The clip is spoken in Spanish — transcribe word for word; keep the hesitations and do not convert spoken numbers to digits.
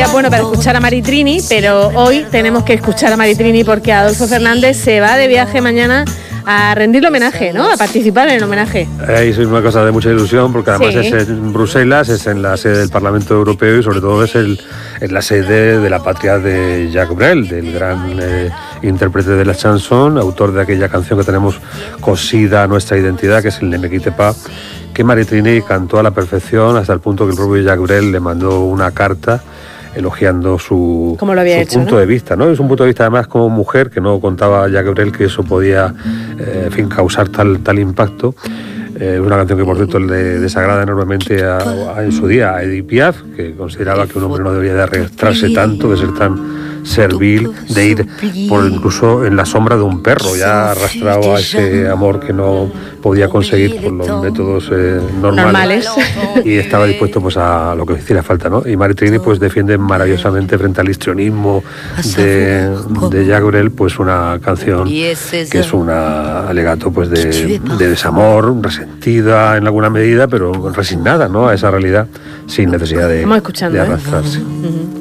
bueno para escuchar a Maritrini, pero hoy tenemos que escuchar a Maritrini porque Adolfo Fernández se va de viaje mañana a rendirle homenaje, ¿no? A participar en el homenaje. Eh, es una cosa de mucha ilusión porque además Sí. es en Bruselas, es en la sede del Parlamento Europeo y sobre todo es el, en la sede de la patria de Jacques Brel, del gran eh, intérprete de la chanson, autor de aquella canción que tenemos cosida a nuestra identidad, que es el Ne me quitte pas, que Maritrini cantó a la perfección hasta el punto que el propio Jacques Brel le mandó una carta elogiando su, Como lo había su hecho, punto ¿no? de vista, ¿no? Es un punto de vista además como mujer, que no contaba Jacques Brel que eso podía eh, en fin, causar tal, tal impacto. Eh, una canción que por cierto le desagrada enormemente a, a, en su día a Edith Piaf, que consideraba que un hombre no debería de arrastrarse tanto, de ser tan servil, de ir por incluso en la sombra de un perro, ya arrastrado a ese amor que no podía conseguir por los métodos eh, normales, Normales. y estaba dispuesto pues a lo que hiciera falta, ¿no? Y Maritrini pues defiende maravillosamente frente al histrionismo de, de Jacques Brel pues una canción que es una alegato pues de, de desamor, resentida en alguna medida, pero resignada, ¿no? A esa realidad sin necesidad de, Vamos escuchando, de ¿eh? arrastrarse. Uh-huh.